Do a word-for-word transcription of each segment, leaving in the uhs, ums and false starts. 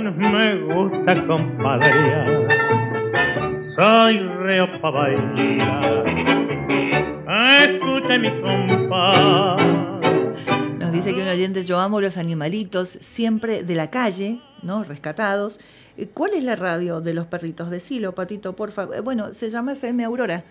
traición, me gusta compadrear. Soy reo pa' bailar, escuche mi compás. Nos dice que un oyente: yo amo los animalitos, siempre de la calle, ¿no? Rescatados. ¿Cuál es la radio de los perritos? Decilo, Patito, por favor. Bueno, se llama F M Aurora.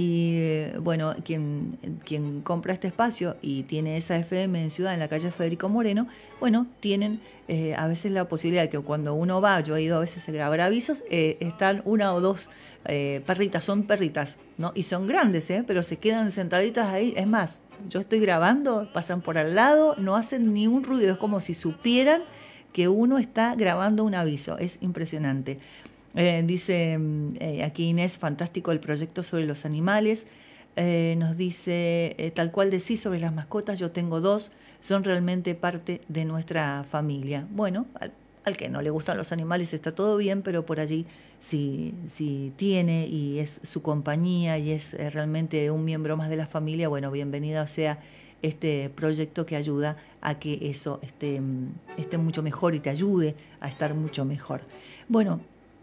Y bueno, quien, quien compra este espacio y tiene esa F M en Ciudad, en la calle Federico Moreno, bueno, tienen eh, a veces la posibilidad de que cuando uno va, yo he ido a veces a grabar avisos, eh, están una o dos eh, perritas, son perritas, ¿no? Y son grandes, ¿eh? Pero se quedan sentaditas ahí. Es más, yo estoy grabando, pasan por al lado, no hacen ni un ruido, es como si supieran que uno está grabando un aviso. Es impresionante. Eh, dice eh, aquí Inés: fantástico el proyecto sobre los animales. Eh, nos dice, eh, tal cual decís sobre las mascotas, yo tengo dos, son realmente parte de nuestra familia. Bueno, al, al que no le gustan los animales está todo bien, pero por allí si, si tiene y es su compañía y es eh, realmente un miembro más de la familia, bueno, bienvenida sea este proyecto que ayuda a que eso esté, esté mucho mejor y te ayude a estar mucho mejor. Bueno,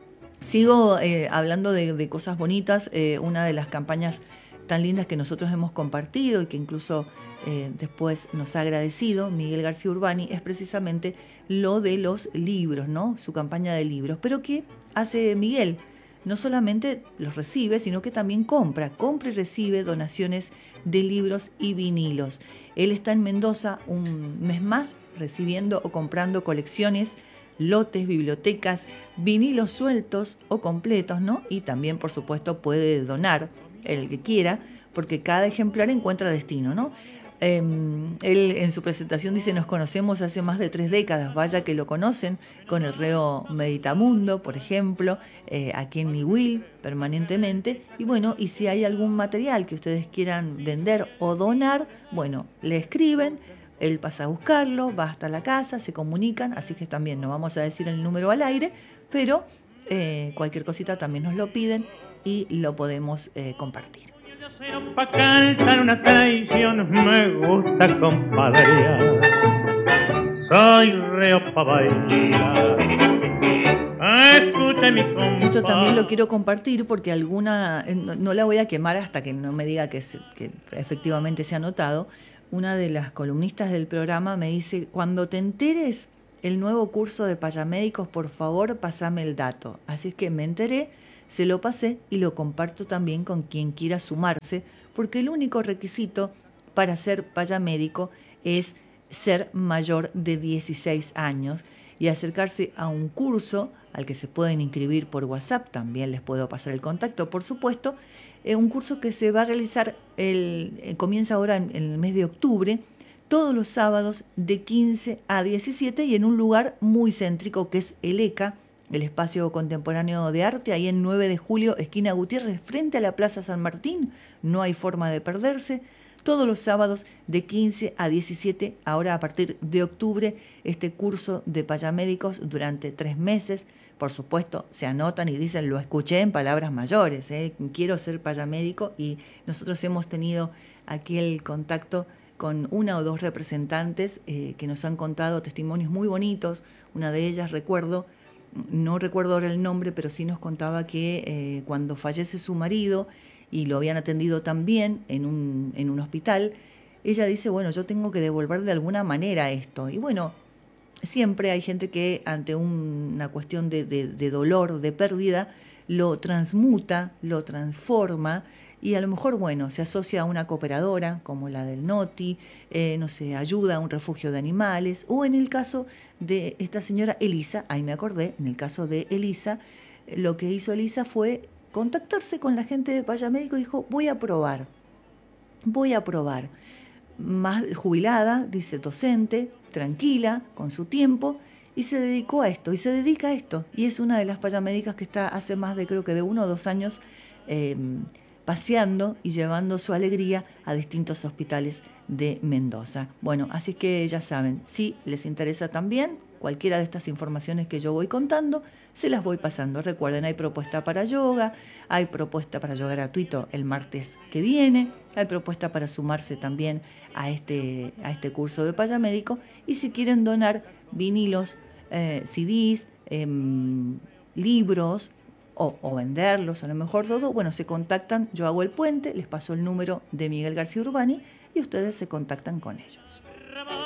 sigo eh, hablando de, de cosas bonitas. Eh, una de las campañas tan lindas que nosotros hemos compartido y que incluso eh, después nos ha agradecido Miguel García Urbani es precisamente lo de los libros, ¿no? Su campaña de libros. Pero ¿qué hace Miguel? No solamente los recibe, sino que también compra, compra y recibe donaciones de libros y vinilos. Él está en Mendoza un mes más recibiendo o comprando colecciones, lotes, bibliotecas, vinilos sueltos o completos, ¿no? Y también, por supuesto, puede donar el que quiera, porque cada ejemplar encuentra destino, ¿no? Eh, él en su presentación dice: nos conocemos hace más de tres décadas, vaya que lo conocen, con el reo Meditamundo, por ejemplo, eh, aquí en Niwil, permanentemente. Y bueno, y si hay algún material que ustedes quieran vender o donar, bueno, le escriben, él pasa a buscarlo, va hasta la casa, se comunican, así que también no vamos a decir el número al aire, pero eh, cualquier cosita también nos lo piden y lo podemos eh, compartir. Pa' cantar una traición, me gusta compadrear. Soy reo pa' bailar, escuche mi compás. Esto también lo quiero compartir porque alguna, no, no la voy a quemar hasta que no me diga que, se, que efectivamente se ha notado. Una de las columnistas del programa me dice: cuando te enteres el nuevo curso de payamédicos, por favor, pasame el dato. Así es que me enteré, se lo pasé y lo comparto también con quien quiera sumarse, porque el único requisito para ser payamédico es ser mayor de dieciséis años y acercarse a un curso al que se pueden inscribir por WhatsApp. También les puedo pasar el contacto, por supuesto. Eh, un curso que se va a realizar, el, eh, comienza ahora en, en el mes de octubre, todos los sábados de quince a diecisiete y en un lugar muy céntrico que es el ECA, el Espacio Contemporáneo de Arte, ahí en nueve de julio, esquina Gutiérrez, frente a la Plaza San Martín. No hay forma de perderse. Todos los sábados de quince a diecisiete, ahora a partir de octubre, este curso de payamédicos durante tres meses. Por supuesto, se anotan y dicen: lo escuché en palabras mayores, ¿eh? Quiero ser payamédico. Y nosotros hemos tenido aquí el contacto con una o dos representantes eh, que nos han contado testimonios muy bonitos. Una de ellas, recuerdo, no recuerdo ahora el nombre, pero sí nos contaba que eh, cuando fallece su marido y lo habían atendido también en un, en un hospital, ella dice: bueno, yo tengo que devolver de alguna manera esto. Y bueno, siempre hay gente que ante un, una cuestión de, de, de dolor, de pérdida, lo transmuta, lo transforma y a lo mejor, bueno, se asocia a una cooperadora como la del Noti, eh, no sé, ayuda a un refugio de animales, o en el caso de esta señora Elisa, ahí me acordé, en el caso de Elisa, lo que hizo Elisa fue contactarse con la gente de Payamédico y dijo: voy a probar, voy a probar. Más jubilada, dice, docente, tranquila, con su tiempo, y se dedicó a esto, y se dedica a esto, y es una de las payamédicas que está hace más de, creo que de uno o dos años, eh, paseando y llevando su alegría a distintos hospitales de Mendoza. Bueno, así que ya saben, si les interesa también cualquiera de estas informaciones que yo voy contando, se las voy pasando. Recuerden, hay propuesta para yoga, hay propuesta para yoga gratuito el martes que viene, hay propuesta para sumarse también a este, a este curso de payamédico, y si quieren donar vinilos, eh, C Ds, em, libros o, o venderlos, a lo mejor todo, bueno, se contactan, yo hago el puente, les paso el número de Miguel García Urbani y ustedes se contactan con ellos.